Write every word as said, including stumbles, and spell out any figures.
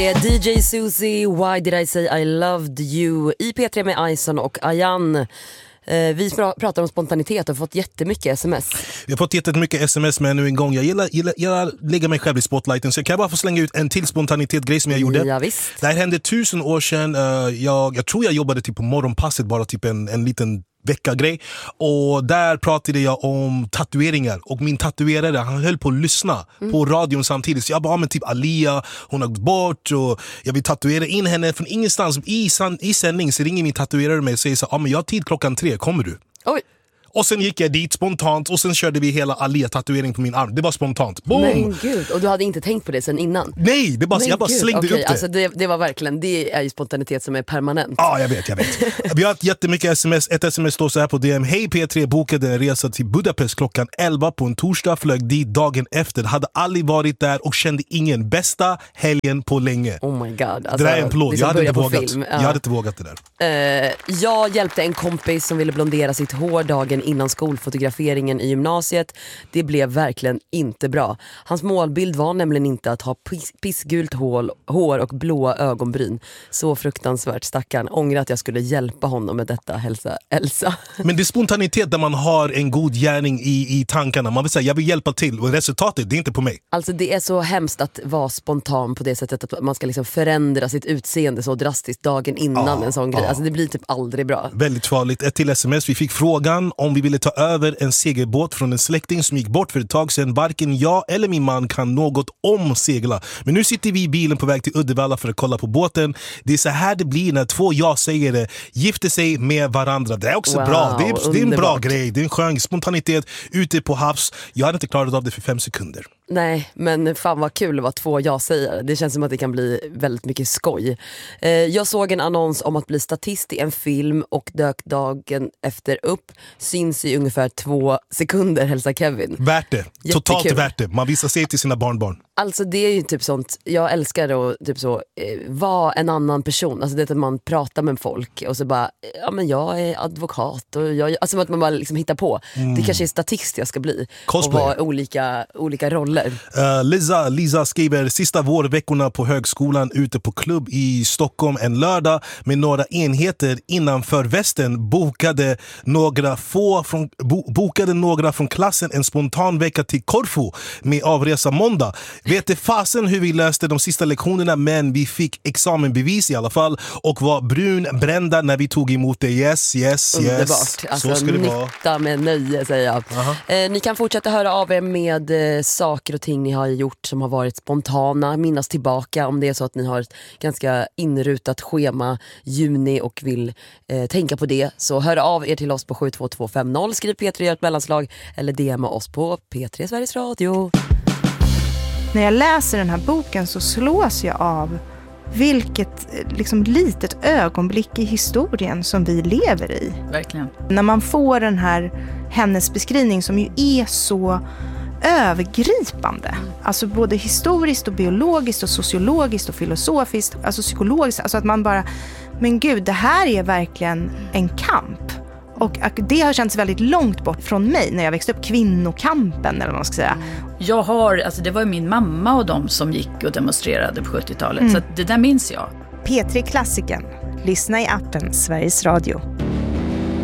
D J Susie, Why Did I Say I Loved You i P tre med Ison och Ayan. Vi pratar om spontanitet och har fått jättemycket sms. Vi har fått jättemycket sms med nu en gång. Jag gillar, gillar, gillar lägga mig själv i spotlighten. Så jag kan bara få slänga ut en till spontanitet-grej som jag gjorde. Ja, visst. Det här hände tusen år sedan. Jag, jag tror jag jobbade typ på morgonpasset, bara typ en, en liten vecka-grej. Och där pratade jag om tatueringar. Och min tatuerare, han höll på att lyssna mm. på radion samtidigt. Så jag bara, men typ Alia, hon har gått bort och jag vill tatuera in henne från ingenstans. I, i sändning så ringer min tatuerare mig och säger så ja ah, men jag har tid klockan tre, kommer du? Oj. Och sen gick jag dit spontant och sen körde vi hela Alia-tatuering på min arm. Det var spontant. Boom! Men gud, och du hade inte tänkt på det sen innan? Nej, det bara, jag bara slängde okay, upp det. Alltså det. Det var verkligen, det är ju spontanitet som är permanent. Ja, ah, jag vet, jag vet. Vi har haft jättemycket sms. Ett sms står så här på D M. Hej P tre, bokade en resa till Budapest klockan elva på en torsdag. Flög dit dagen efter. Hade aldrig varit där och kände ingen. Bästa helgen på länge. Oh my god. Alltså, det där är en plåd. Jag hade inte vågat. Film. Jag ja. hade inte vågat det där. Uh, jag hjälpte en kompis som ville blondera sitt hår dagen innan skolfotograferingen i gymnasiet. Det blev verkligen inte bra. Hans målbild var nämligen inte att ha pis- pissgult hår, hår och blåa ögonbryn. Så fruktansvärt, stackarn. Ångrar att jag skulle hjälpa honom med detta, hälsa Elsa. Men det är spontanitet där man har en god gärning i, i tankarna. Man vill säga, jag vill hjälpa till. Och resultatet, det är inte på mig. Alltså det är så hemskt att vara spontan på det sättet att man ska liksom förändra sitt utseende så drastiskt dagen innan ah, en sån grej. Ah. Alltså det blir typ aldrig bra. Väldigt farligt. Ett till sms. Vi fick frågan om vi ville ta över en segelbåt från en släkting som gick bort för ett tag sedan. Varken jag eller min man kan något om segla. Men nu sitter vi i bilen på väg till Uddevalla för att kolla på båten. Det är så här det blir när två ja-sägare gifter sig med varandra. Det är också wow, bra. Det är, det är en bra grej. Det är en skön spontanitet ute på havs. Jag hade inte klarat av det för fem sekunder. Nej, men fan vad kul att vara två ja-sägare. Det känns som att det kan bli väldigt mycket skoj. Eh, jag såg en annons om att bli statist i en film och dök dagen efter upp. Syns i ungefär två sekunder, hälsa Kevin. Värt det. Jättekul. Totalt värt det. Man visar sig till sina barnbarn. Alltså det är ju typ sånt, jag älskar att typ så, eh, vara en annan person. Alltså det att man pratar med folk och så bara, ja men jag är advokat och jag, alltså att man bara liksom hittar på. Mm. Det kanske är statist jag ska bli. Cosplay. Och vara olika, olika roller. Uh, Liza, Lisa skriver sista vårveckorna på högskolan ute på klubb i Stockholm en lördag med några enheter innanför västen bokade några få från, bo, bokade några från klassen en spontan vecka till Korfu med avresa måndag. Vet inte fasen hur vi löste de sista lektionerna, men vi fick examenbevis i alla fall och var brun brända när vi tog emot det. Yes, yes, underbart. Yes. Alltså, så ska det nytta vara. Med nöje, säger jag. Eh, ni kan fortsätta höra av er med eh, saker och ting ni har gjort som har varit spontana. Minnas tillbaka om det är så att ni har ett ganska inrutat schema juni och vill eh, tänka på det. Så hör av er till oss på sju två två fem noll. Skriv P tre, gör ett mellanslag eller D M oss på P tre Sveriges Radio. När jag läser den här boken så slås jag av vilket liksom litet ögonblick i historien som vi lever i. Verkligen. När man får den här hennes beskrivning som ju är så övergripande. Alltså både historiskt och biologiskt och sociologiskt och filosofiskt, alltså psykologiskt, alltså att man bara, men gud, det här är verkligen en kamp. Och det har känts väldigt långt bort från mig när jag växte upp, kvinnokampen eller vad man ska säga. Jag har, alltså det var min mamma och de som gick och demonstrerade på sjuttiotalet. Mm. Så att det där minns jag. P tre Klassiken. Lyssna i appen Sveriges Radio.